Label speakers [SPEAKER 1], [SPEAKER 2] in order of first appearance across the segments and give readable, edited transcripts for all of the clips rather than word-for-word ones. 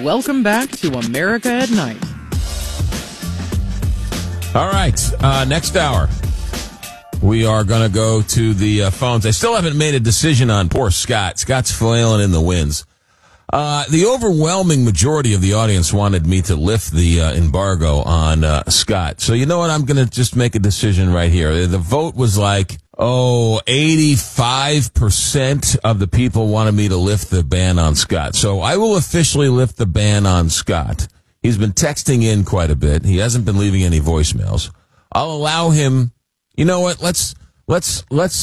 [SPEAKER 1] welcome back to America at Night.
[SPEAKER 2] All right, next hour, we are going to go to the phones. I still haven't made a decision on poor Scott. Scott's flailing in the winds. The overwhelming majority of the audience wanted me to lift the embargo on Scott. So you know what? I'm going to just make a decision right here. The vote was like, 85% of the people wanted me to lift the ban on Scott. So I will officially lift the ban on Scott. He's been texting in quite a bit. He hasn't been leaving any voicemails. I'll allow him. You know what? Let's lift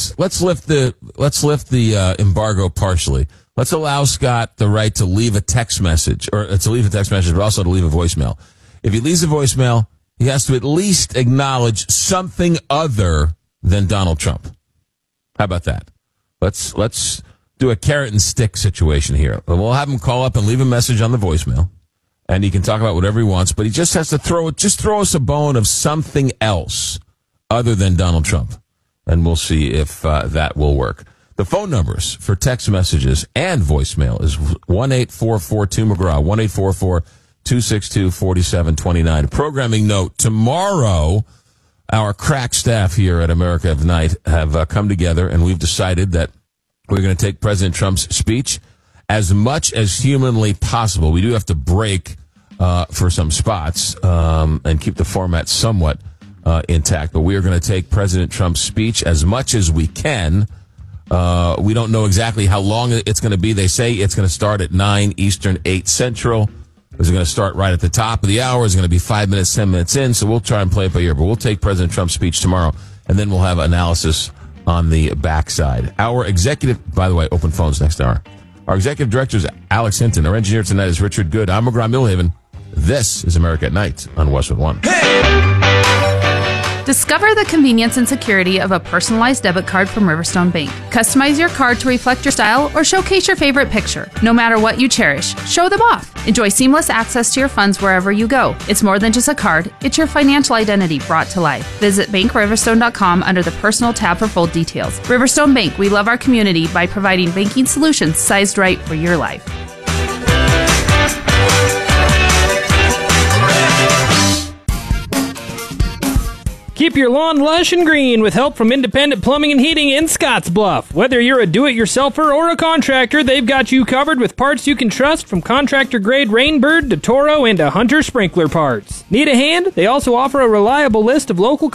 [SPEAKER 2] the embargo partially. Let's allow Scott the right to leave a text message, but also to leave a voicemail. If he leaves a voicemail, he has to at least acknowledge something other than Donald Trump. How about that? Let's do a carrot and stick situation here. We'll have him call up and leave a message on the voicemail, and he can talk about whatever he wants, but he just has to throw us a bone of something else other than Donald Trump, and we'll see if that will work. The phone numbers for text messages and voicemail is 1-844-2McGraw, 1-844-262-4729. Programming note, tomorrow, our crack staff here at America of Night have come together, and we've decided that we're going to take President Trump's speech as much as humanly possible. We do have to break for some spots and keep the format somewhat intact, but we are going to take President Trump's speech as much as we can. We don't know exactly how long it's going to be. They say it's going to start at 9 Eastern, 8 Central. Is it going to start right at the top of the hour? Is it going to be 5 minutes, 10 minutes in? So we'll try and play it by ear, but we'll take President Trump's speech tomorrow, and then we'll have analysis on the backside. Our executive, by the way, open phones next hour. Our executive director is Alex Hinton. Our engineer tonight is Richard Good. I'm McGraw Millhaven. This is America at Night on Westwood One.
[SPEAKER 3] Discover the convenience and security of a personalized debit card from Riverstone Bank. Customize your card to reflect your style or showcase your favorite picture. No matter what you cherish, show them off. Enjoy seamless access to your funds wherever you go. It's more than just a card, it's your financial identity brought to life. Visit BankRiverstone.com under the Personal tab for full details. Riverstone Bank, we love our community by providing banking solutions sized right for your life.
[SPEAKER 4] Keep your lawn lush and green with help from Independent Plumbing and Heating in Scottsbluff. Whether you're a do-it-yourselfer or a contractor, they've got you covered with parts you can trust, from contractor-grade Rainbird to Toro and to Hunter sprinkler parts. Need a hand? They also offer a reliable list of local